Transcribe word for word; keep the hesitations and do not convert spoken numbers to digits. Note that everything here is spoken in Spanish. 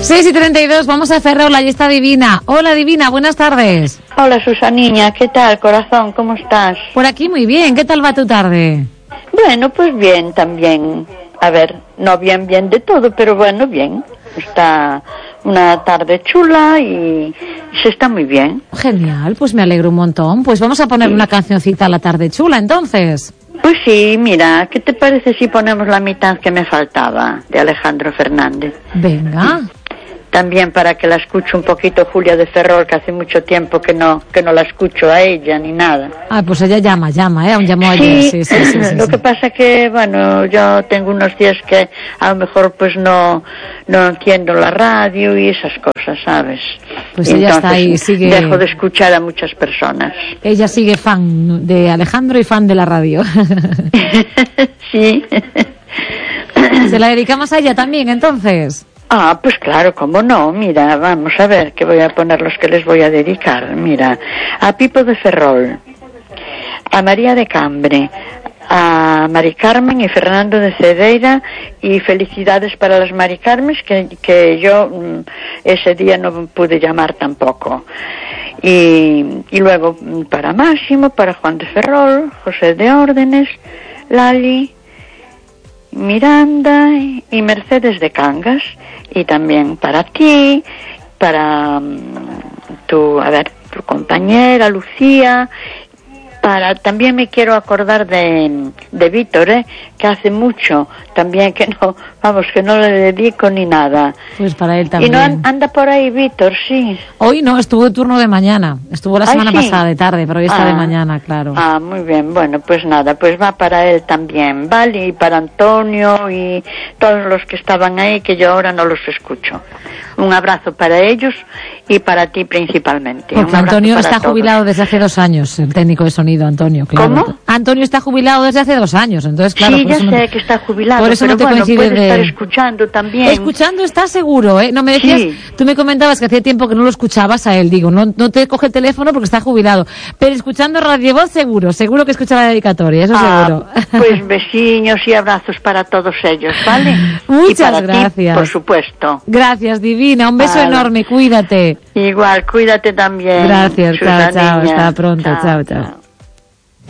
seis y treinta y dos, vamos a Ferrol, allí está Divina. Hola Divina, buenas tardes. Hola Susaniña, ¿qué tal, corazón? ¿Cómo estás? Por aquí muy bien, ¿qué tal va tu tarde? Bueno, pues bien también. A ver, no bien, bien de todo, pero bueno, bien. Está una tarde chula y se está muy bien. Genial, pues me alegro un montón. Pues vamos a poner sí. una cancioncita a la tarde chula, entonces. Pues sí, mira, ¿qué te parece si ponemos la mitad que me faltaba de Alejandro Fernández? Venga. También para que la escuche un poquito Julia de Ferrol, que hace mucho tiempo que no que no la escucho a ella ni nada. Ah, pues ella llama, llama, ¿eh? Aún llamó ayer. Sí, sí, sí, sí, lo sí. que pasa que, bueno, yo tengo unos días que a lo mejor pues no no entiendo la radio y esas cosas, ¿sabes? Pues ella entonces, está ahí, sigue... dejo de escuchar a muchas personas. Ella sigue fan de Alejandro y fan de la radio. Sí. ¿Se la dedicamos a ella también, entonces? Ah, pues claro, cómo no, mira, vamos a ver que voy a poner los que les voy a dedicar, mira, a Pipo de Ferrol, a María de Cambre, a Mari Carmen y Fernando de Cedeira, y felicidades para las Mari Carmen, que, que yo mm, ese día no pude llamar tampoco, y, y luego para Máximo, para Juan de Ferrol, José de Órdenes, Lali, Miranda y Mercedes de Cangas, y también para ti, para um, tu, a ver, tu compañera Lucía, para, también me quiero acordar de, de Víctor, ¿eh? Que hace mucho también que no, vamos, que no le dedico ni nada. Pues para él también. Y no anda por ahí Víctor, sí. Hoy no, estuvo de turno de mañana, estuvo la Ay, semana sí. pasada de tarde, pero hoy está ah, de mañana, claro. Ah, muy bien, bueno, pues nada, pues va para él también, ¿vale? Y para Antonio y todos los que estaban ahí, que yo ahora no los escucho. Un abrazo para ellos y para ti principalmente. Porque Antonio está todos. jubilado desde hace dos años, el técnico de sonido, Antonio, claro. ¿Cómo? Antonio está jubilado desde hace dos años, entonces claro. Sí, por ya eso sé no, que está jubilado, por eso pero no te bueno, coincide puede de... estar escuchando también. Escuchando está seguro, ¿eh? No me decías, sí. Tú me comentabas que hacía tiempo que no lo escuchabas a él, digo, no, no te coge el teléfono porque está jubilado, pero escuchando Radio Voz seguro, seguro que escucha la dedicatoria, eso ah, seguro. Pues besiños y abrazos para todos ellos, ¿vale? Muchas y para gracias. Ti, por supuesto. Gracias, Divina, un beso vale. enorme, cuídate. Igual, cuídate también. Gracias, chao, chao, hasta pronto, chao, chao. chao.